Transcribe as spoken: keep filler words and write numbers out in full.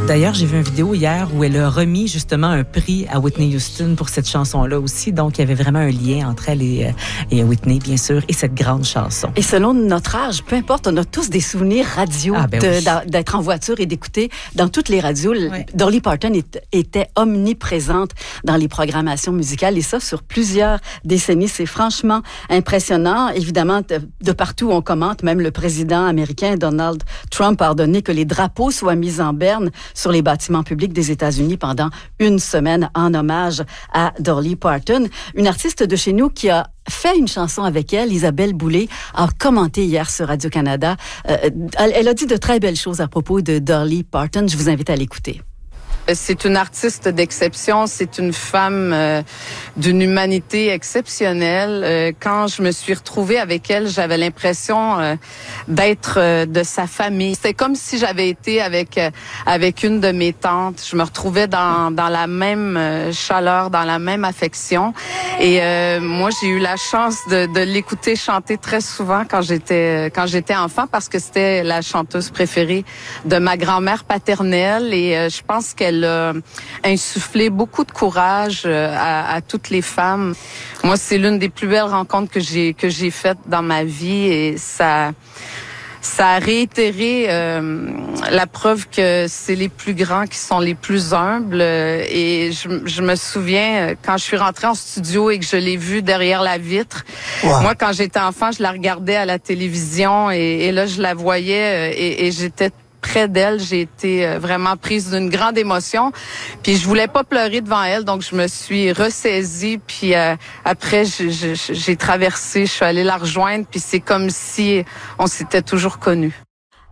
D'ailleurs, j'ai vu une vidéo hier où elle a remis justement un prix à Whitney Houston pour cette chanson-là aussi. Donc, il y avait vraiment un lien entre elle et, et Whitney, bien sûr, et cette grande chanson. Et selon notre âge, peu importe, on a tous des souvenirs radio ah, ben de, oui. d'être en voiture et d'écouter dans toutes les radios. Oui. Dolly Parton est, était omniprésente dans les programmations musicales et ça sur plusieurs décennies. C'est franchement impressionnant. Évidemment, de, de partout on commente, même le président américain Donald Trump a ordonné que les drapeaux soient mis en berne sur les bâtiments publics des États-Unis pendant une semaine en hommage à Dolly Parton, une artiste de chez nous qui a fait une chanson avec elle. Isabelle Boulay a commenté hier sur Radio-Canada. Euh, elle, elle a dit de très belles choses à propos de Dolly Parton. Je vous invite à l'écouter. C'est une artiste d'exception, c'est une femme euh, d'une humanité exceptionnelle. Euh, quand je me suis retrouvée avec elle, j'avais l'impression euh, d'être euh, de sa famille. C'était comme si j'avais été avec euh, avec une de mes tantes. Je me retrouvais dans dans la même euh, chaleur, dans la même affection. Et euh, moi, j'ai eu la chance de, de l'écouter chanter très souvent quand j'étais quand j'étais enfant parce que c'était la chanteuse préférée de ma grand-mère paternelle. Et euh, je pense qu'elle a insufflé beaucoup de courage à, à toutes les femmes. Moi, c'est l'une des plus belles rencontres que j'ai que j'ai faites dans ma vie et ça ça a réitéré euh, la preuve que c'est les plus grands qui sont les plus humbles. Et je, je me souviens quand je suis rentrée en studio et que je l'ai vue derrière la vitre. Wow. Moi, quand j'étais enfant, je la regardais à la télévision et, et là, je la voyais et, et j'étais près d'elle, j'ai été vraiment prise d'une grande émotion. Puis je voulais pas pleurer devant elle, donc je me suis ressaisie. Puis euh, après, j'ai, j'ai, j'ai traversé, je suis allée la rejoindre. Puis c'est comme si on s'était toujours connus.